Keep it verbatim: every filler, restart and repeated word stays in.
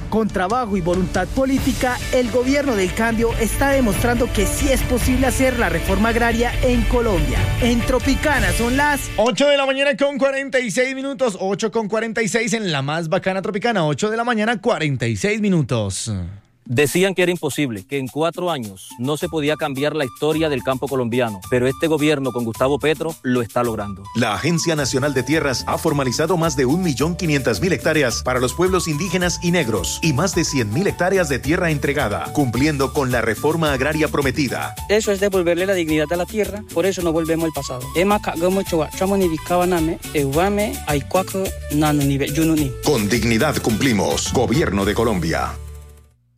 Con trabajo y voluntad política, el gobierno del cambio está demostrando que sí es posible hacer la reforma agraria en Colombia. En Tropicana son las ocho de la mañana con cuarenta y seis minutos, ocho con cuarenta y seis en la más bacana Tropicana, ocho de la mañana cuarenta y seis minutos. Decían que era imposible, que en cuatro años no se podía cambiar la historia del campo colombiano, pero este gobierno con Gustavo Petro lo está logrando. La Agencia Nacional de Tierras ha formalizado más de un millón quinientas mil hectáreas para los pueblos indígenas y negros y más de cien mil hectáreas de tierra entregada, cumpliendo con la reforma agraria prometida. Eso es devolverle la dignidad a la tierra, por eso no volvemos al pasado. Con dignidad cumplimos. Gobierno de Colombia.